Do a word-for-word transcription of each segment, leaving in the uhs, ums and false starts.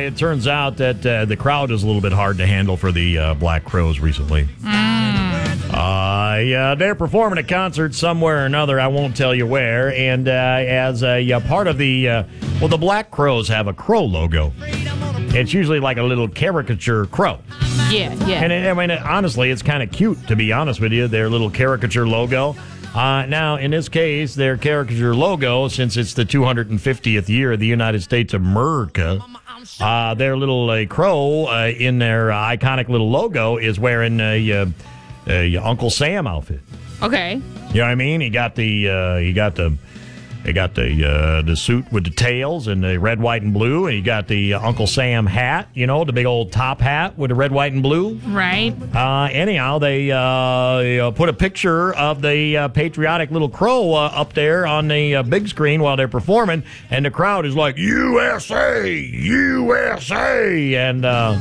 it turns out that uh, the crowd is a little bit hard to handle for the uh, Black Crowes recently. Mm. Uh, yeah, they're performing a concert somewhere or another. I won't tell you where. And uh, as a uh, part of the, uh, well, the Black Crowes have a crow logo. It's usually like a little caricature crow. Yeah, yeah. And it, I mean, honestly, it's kind of cute, to be honest with you, their little caricature logo. Uh, now, in this case, their caricature logo, since it's the two hundred fiftieth year of the United States of America, uh, their little uh, crow uh, in their uh, iconic little logo is wearing a, uh, a Uncle Sam outfit. Okay. You know what I mean? He got the uh, he got the he got the uh, the suit with the tails and the red, white, and blue, and he got the uh, Uncle Sam hat. You know, the big old top hat with the red, white, and blue. Right. Uh, anyhow, they uh, you know, put a picture of the uh, patriotic little crow uh, up there on the uh, big screen while they're performing, and the crowd is like, U S A, U S A, and uh,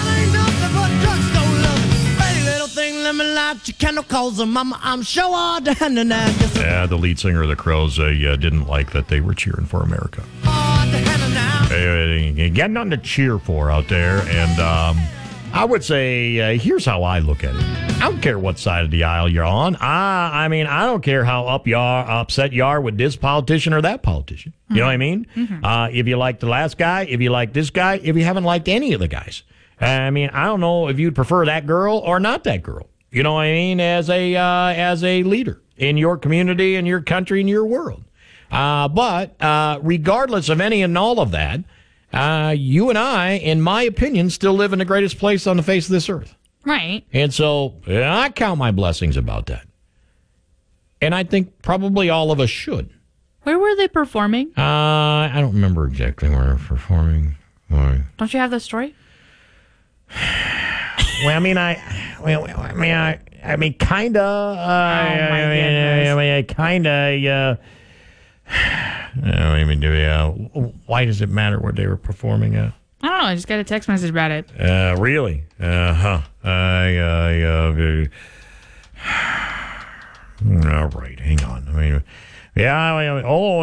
yeah, the lead singer of the Crows uh, yeah, didn't like that they were cheering for America. Hey, you got nothing to cheer for out there, and um, I would say uh, here's how I look at it. I don't care what side of the aisle you're on. I, I mean, I don't care how up you are, upset you are with this politician or that politician. You know what I mean? Mm-hmm. Uh, if you like the last guy, if you like this guy, if you haven't liked any of the guys. I mean, I don't know if you'd prefer that girl or not that girl. You know what I mean? As a uh, as a leader in your community, in your country, in your world. Uh, but uh, regardless of any and all of that, uh, you and I, in my opinion, still live in the greatest place on the face of this earth. Right. And so yeah, I count my blessings about that. And I think probably all of us should. Where were they performing? Uh, I don't remember exactly where they're performing. Why? Don't you have the story? Well, I mean, I, well, I mean, I, I mean, kinda. Uh, oh my I mean, goodness. I mean, I kinda. Uh, I mean, do we, uh, why does it matter where they were performing at? I don't know. I just got a text message about it. Uh, really? Uh huh. I, I, uh, all right. Hang on. I mean, yeah. I mean, oh,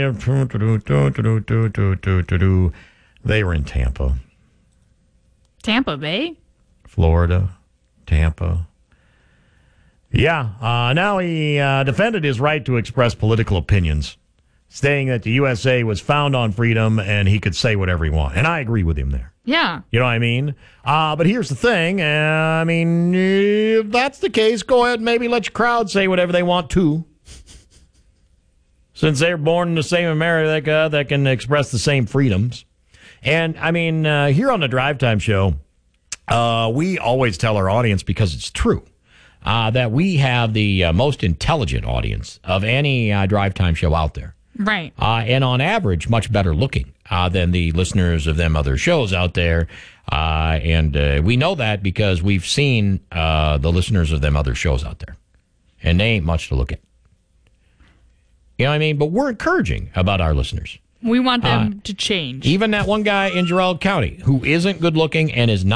they were in Tampa. Tampa Bay? Florida, Tampa. Yeah, uh, now he uh, defended his right to express political opinions, saying that the U S A was found on freedom and he could say whatever he wanted. And I agree with him there. Yeah. You know what I mean? Uh, but here's the thing. Uh, I mean, if that's the case, go ahead and maybe let your crowd say whatever they want to. Since they're born in the same America that can express the same freedoms. And, I mean, uh, here on the Drive Time Show, uh, we always tell our audience, because it's true, uh, that we have the uh, most intelligent audience of any uh, Drive Time Show out there. Right. Uh, and on average, much better looking uh, than the listeners of them other shows out there. Uh, and uh, we know that because we've seen uh, the listeners of them other shows out there. And they ain't much to look at. You know what I mean? But we're encouraging about our listeners. We want them uh, to change. Even that one guy in Gerald County who isn't good looking and is not